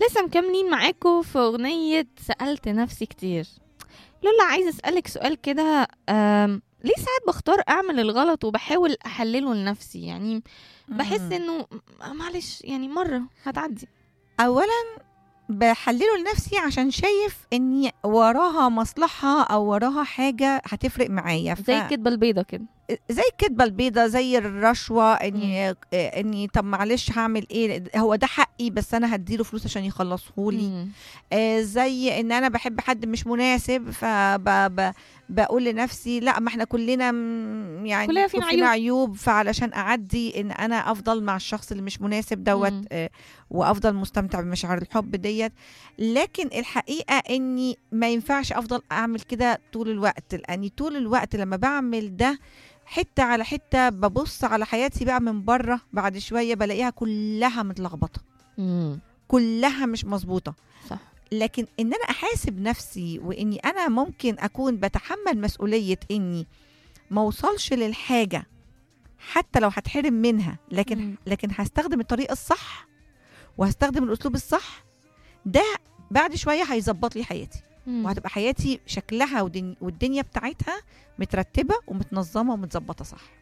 لسه مكملين معاكم في أغنية سألت نفسي كتير. لولا عايزة أسألك سؤال كده، ليه ساعات بختار أعمل الغلط وبحاول أحلله لنفسي؟ يعني بحس إنه معلش يعني مرة هتعدي. اولا بحلله لنفسي عشان شايف اني وراها مصلحة او وراها حاجة هتفرق معايا، زي الكدبة البيضة كده. زي الكدبة البيضة، زي الرشوة، مم. اني طب معلش هعمل ايه، هو ده حقي بس انا هديله فلوس عشان يخلصهولي. مم. زي ان انا بحب حد مش مناسب فبقول لنفسي لا، ما احنا كلنا يعني كلنا فينا عيوب. عيوب، فعلشان اعدي ان انا افضل مع الشخص اللي مش مناسب دوت، مم. وافضل مستمتع بمشاعر الحب ديت. لكن الحقيقة اني ما ينفعش افضل اعمل كده طول الوقت، لاني طول الوقت لما بعمل ده حتة على حتة ببص على حياتي بقى من بره، بعد شوية بلاقيها كلها متلخبطة، مم. كلها مش مظبوطة. صح. لكن ان انا احاسب نفسي واني انا ممكن اكون بتحمل مسؤولية اني ما اوصلش للحاجة حتى لو هتحرم منها، مم. لكن هستخدم الطريقة الصح وهستخدم الاسلوب الصح، ده بعد شوية هيظبط لي حياتي، مم. وهتبقى حياتي شكلها والدنيا بتاعتها مترتبة ومتنظمة ومتظبطة صح.